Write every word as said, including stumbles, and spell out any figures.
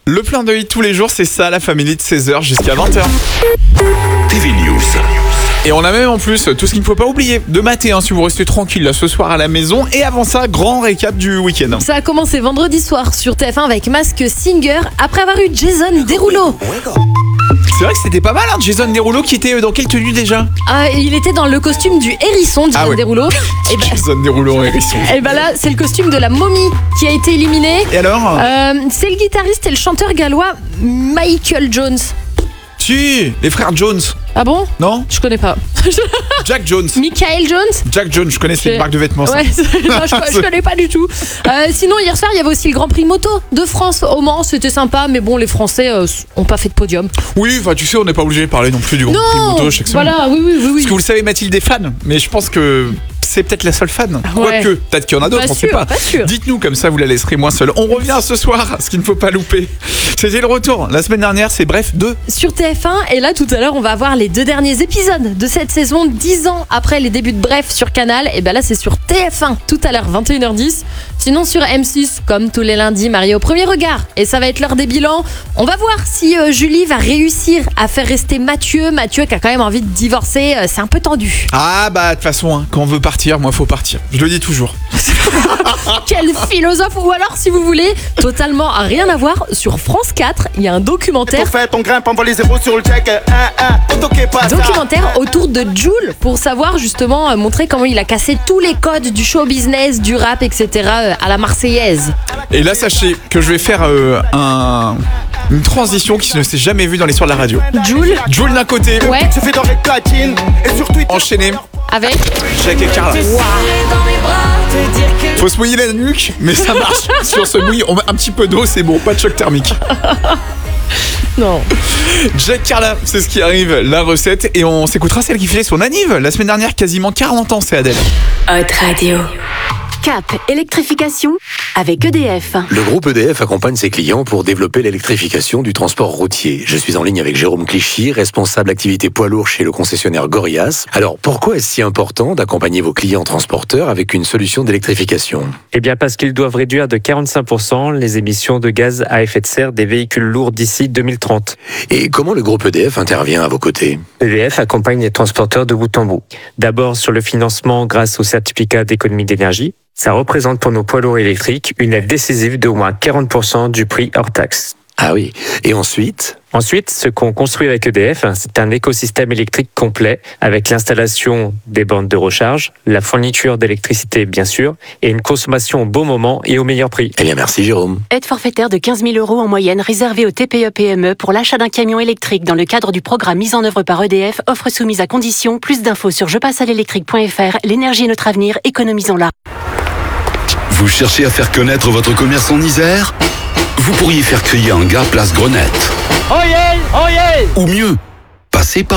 Le plein d'œil tous les jours, c'est ça, la famille de seize heures jusqu'à vingt heures. T V News. Et on a même en plus tout ce qu'il ne faut pas oublier de mater hein, si vous restez tranquille là ce soir à la maison. Et avant ça, grand récap du week-end. Ça a commencé vendredi soir sur T F un avec Mask Singer après avoir eu Jason Derulo. C'est vrai que c'était pas mal hein, Jason Derulo qui était dans quelle tenue déjà? Ah, il était dans le costume du hérisson, Jason Ah ouais. Derulo. Et bah, Jason Derulo en hérisson. et bah là, c'est le costume de la momie qui a été éliminé. Et alors Euh, c'est le guitariste et le chanteur gallois Michael Jones. Si, les frères Jones. Ah bon? Non? Je connais pas. Jack Jones. Michael Jones? Jack Jones, je connais, c'est une marque de vêtements. Ça. Ouais, non, je, je connais pas du tout. Euh, sinon, hier soir, il y avait aussi le Grand Prix moto de France au Mans. C'était sympa, mais bon, les Français euh, ont pas fait de podium. Oui, enfin, tu sais, on n'est pas obligé de parler non plus du Grand Prix Non, moto chaque semaine. voilà, oui, oui, oui. oui. Parce que vous le savez, Mathilde est fan, mais je pense que c'est peut-être la seule fan. Ouais. Quoique, peut-être qu'il y en a d'autres, Pas on sait sûr, pas. pas sûr. Dites-nous, comme ça, vous la laisserez moins seule. On revient ce soir, ce qu'il ne faut pas louper. C'était le retour. La semaine dernière, c'est Bref deux. Sur T F un, et là, tout à l'heure, on va voir les deux derniers épisodes de cette saison, dix ans après les débuts de Bref sur Canal. Et ben là, c'est sur T F un, tout à l'heure, vingt et une heures dix. Sinon, sur M six, comme tous les lundis, Marié au premier regard. Et ça va être l'heure des bilans. On va voir si euh, Julie va réussir à faire rester Mathieu. Mathieu qui a quand même envie de divorcer, euh, c'est un peu tendu. Ah, bah, de toute façon, hein, quand on veut partir, moi, faut partir. Je le dis toujours. Quel philosophe. Ou alors, si vous voulez, totalement à rien à voir, sur France quatre, il y a un documentaire. Fait, on grimpe, on voit les zéros sur le check. Un, un, on toquait pas ça. Documentaire autour de Jul pour savoir justement euh, montrer comment il a cassé tous les codes du show business, du rap, et cetera euh, à la Marseillaise. Et là, sachez que je vais faire euh, un, une transition qui ne s'est jamais vue dans l'histoire de la radio. Jul, Jules d'un côté, ouais, Se fait dans les platines. Et sur Twitter. enchaîné, avec. Jack et Carla. Faut se mouiller la nuque, mais ça marche. Si on se mouille, on met un petit peu d'eau, c'est bon, pas de choc thermique. Non. Jack Carla, c'est ce qui arrive, la recette. Et on s'écoutera celle qui faisait son anniv la semaine dernière, quasiment quarante ans, c'est Adèle. Hot Radio. Cap électrification avec E D F. Le groupe E D F accompagne ses clients pour développer l'électrification du transport routier. Je suis en ligne avec Jérôme Clichy, responsable activité poids lourd chez le concessionnaire Gorias. Alors, pourquoi est-ce si important d'accompagner vos clients transporteurs avec une solution d'électrification? Eh bien parce qu'ils doivent réduire de quarante-cinq pour cent les émissions de gaz à effet de serre des véhicules lourds d'ici deux mille trente. Et comment le groupe E D F intervient à vos côtés? E D F accompagne les transporteurs de bout en bout. D'abord sur le financement grâce au certificat d'économie d'énergie. Ça représente pour nos poids lourds électriques une aide décisive d'au moins quarante pour cent du prix hors taxe. Ah oui. Et ensuite? Ensuite, ce qu'on construit avec E D F, c'est un écosystème électrique complet avec l'installation des bornes de recharge, la fourniture d'électricité bien sûr, et une consommation au bon moment et au meilleur prix. Eh bien, merci Jérôme. Aide forfaitaire de quinze mille euros en moyenne réservée aux T P E P M E pour l'achat d'un camion électrique dans le cadre du programme mis en œuvre par E D F. Offre soumise à condition. Plus d'infos sur je passe à l'électrique point F R. L'énergie est notre avenir. Économisons-la. Vous cherchez à faire connaître votre commerce en Isère? Vous pourriez faire crier un gars place Grenette. Oh yeah, oh yeah. Ou mieux, passer par